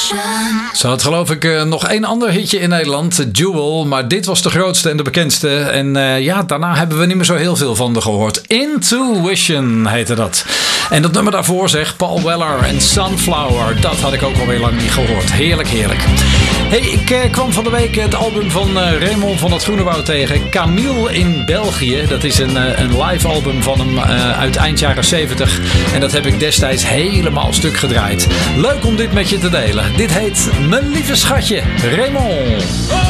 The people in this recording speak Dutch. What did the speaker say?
Zo had geloof ik nog één ander hitje in Nederland, Jewel. Maar dit was de grootste en de bekendste. En daarna hebben we niet meer zo heel veel van haar gehoord. Intuition heette dat. En dat nummer daarvoor Paul Weller en Sunflower. Dat had ik ook alweer lang niet gehoord. Heerlijk, heerlijk. Hey, ik kwam van de week het album van Raymond van het Groenewoud tegen. Camille in België. Dat is een live album van hem uit eind jaren 70. En dat heb ik destijds helemaal stuk gedraaid. Leuk om dit met je te delen. Dit heet Mijn Lieve Schatje, Raymond.